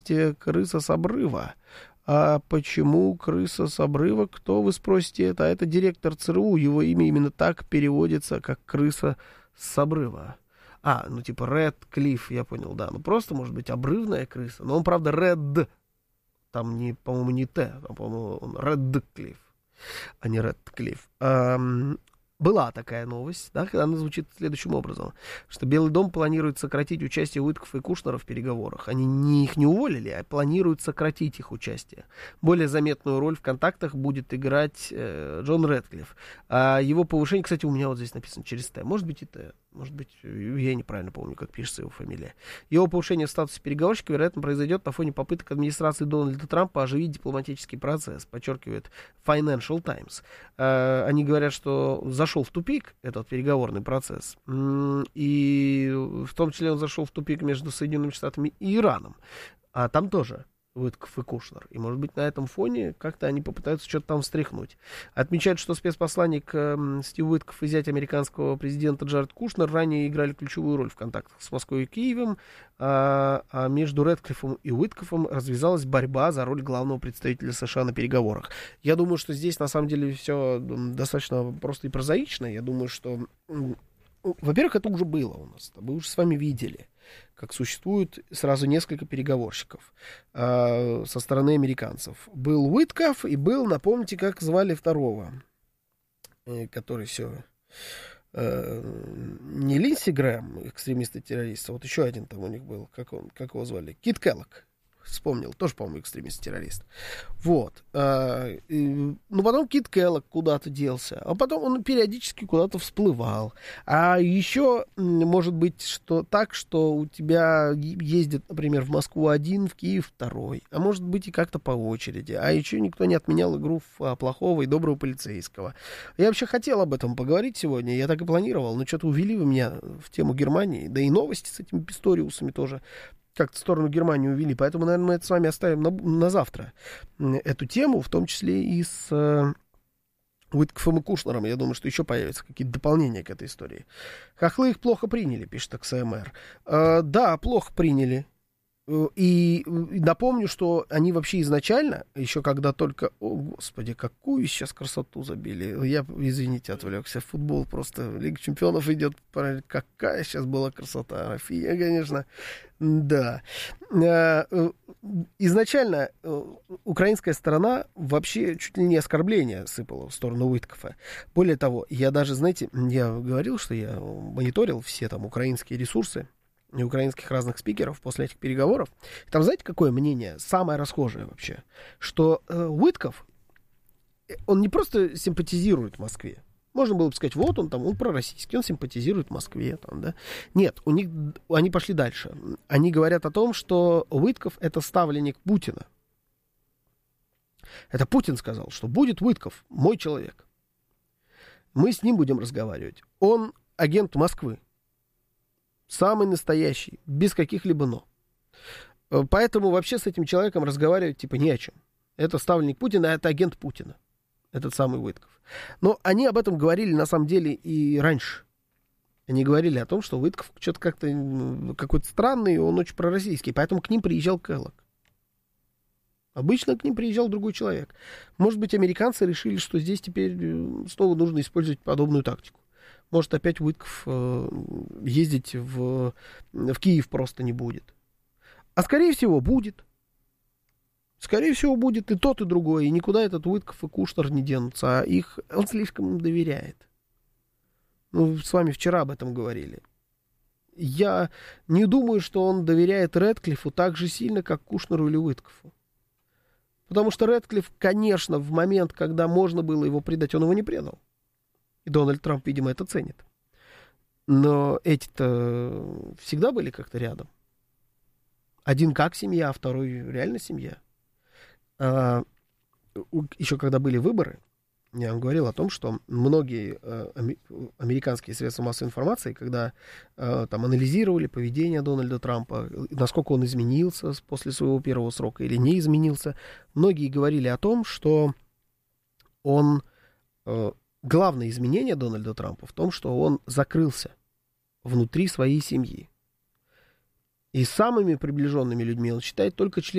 крыса с обрыва. А почему крыса с обрыва? Кто, вы спросите, это? Это директор ЦРУ, его имя именно так переводится, как крыса с обрыва. Ну типа Рэдклифф, я понял, да. Ну просто, может быть, обрывная крыса. Но он, правда, Рэд. Там, по-моему, не Т, там, по-моему, он Рэдклифф, а не Рэдклифф. Была такая новость, да, когда она звучит следующим образом, что Белый дом планирует сократить участие Уиткоффа и Кушнера в переговорах. Они их не уволили, а планируют сократить их участие. Более заметную роль в контактах будет играть Джон Рэдклифф. А его повышение, кстати, у меня вот здесь написано через Т. Может быть и Т. Может быть, я неправильно помню, как пишется его фамилия. Его повышение в статусе переговорщика, вероятно, произойдет на фоне попыток администрации Дональда Трампа оживить дипломатический процесс, подчеркивает Financial Times. Они говорят, что зашел в тупик этот переговорный процесс, и в том числе он зашел в тупик между Соединенными Штатами и Ираном. А там тоже Уиткофф и Кушнер. И, может быть, на этом фоне как-то они попытаются что-то там встряхнуть. Отмечают, что спецпосланник Стив Уиткофф и зять американского президента Джаред Кушнер ранее играли ключевую роль в контактах с Москвой и Киевом, а между Рэдклиффом и Уиткоффом развязалась борьба за роль главного представителя США на переговорах. Я думаю, что здесь, на самом деле, все достаточно просто и прозаично. Я думаю, что... Во-первых, это уже было у нас. Мы уже с вами видели, как существует сразу несколько переговорщиков со стороны американцев. Был Уиткофф и был, напомните, как звали второго, который все... не Линдси Грэм, экстремист и террорист, а вот еще один там у них был. Как его звали? Кит Келлог. Вспомнил, тоже, по-моему, экстремист-террорист. Вот. Ну, потом Кит Келлог куда-то делся, а потом он периодически куда-то всплывал. А еще, может быть, что так, что у тебя ездит, например, в Москву один, в Киев второй. А может быть, и как-то по очереди. А еще никто не отменял игру в плохого и доброго полицейского. Я вообще хотел об этом поговорить сегодня, я так и планировал, но что-то увели вы меня в тему Германии, да и новости с этими Писториусами тоже как-то в сторону Германии увели, поэтому, наверное, мы это с вами оставим на завтра, эту тему, в том числе и с Уиткоффом и Кушнером. Я думаю, что еще появятся какие-то дополнения к этой истории. Хохлы их плохо приняли, пишет АКСМР. Да, плохо приняли. И напомню, что они вообще изначально, еще когда только... О, Господи, какую сейчас красоту забили. Я, извините, отвлекся. Футбол просто... Лига чемпионов идет. Какая сейчас была красота. Рафия, конечно. Да. Изначально украинская сторона вообще чуть ли не оскорбление сыпала в сторону Уиткоффа. Более того, я даже, знаете, я говорил, что я мониторил все там украинские ресурсы и украинских разных спикеров после этих переговоров. Там, знаете, какое мнение? Самое расхожее вообще. Что Уиткофф, он не просто симпатизирует Москве. Можно было бы сказать, вот он там, он пророссийский, он симпатизирует Москве. Там, да? Нет, они пошли дальше. Они говорят о том, что Уиткофф это ставленник Путина. Это Путин сказал, что будет Уиткофф, мой человек. Мы с ним будем разговаривать. Он агент Москвы. Самый настоящий, без каких-либо «но». Поэтому вообще с этим человеком разговаривать типа не о чем. Это ставленник Путина, это агент Путина. Этот самый Уиткофф. Но они об этом говорили на самом деле и раньше. Они говорили о том, что Уиткофф что-то как-то какой-то странный, он очень пророссийский. Поэтому к ним приезжал Келлог. Обычно к ним приезжал другой человек. Может быть, американцы решили, что здесь теперь снова нужно использовать подобную тактику. Может, опять Уиткофф ездить в Киев просто не будет. А скорее всего, будет. Скорее всего, будет и тот, и другой. И никуда этот Уиткофф и Кушнер не денутся. А он слишком им доверяет. Ну, с вами вчера об этом говорили. Я не думаю, что он доверяет Рэдклиффу так же сильно, как Кушнеру или Уиткоффу. Потому что Рэдклифф, конечно, в момент, когда можно было его предать, он его не предал. И Дональд Трамп, видимо, это ценит. Но эти-то всегда были как-то рядом. Один как семья, а второй реально семья. Еще когда были выборы, я вам говорил о том, что многие американские средства массовой информации, когда там анализировали поведение Дональда Трампа, насколько он изменился после своего первого срока или не изменился, многие говорили о том, что главное изменение Дональда Трампа в том, что он закрылся внутри своей семьи. И самыми приближенными людьми он считает только членов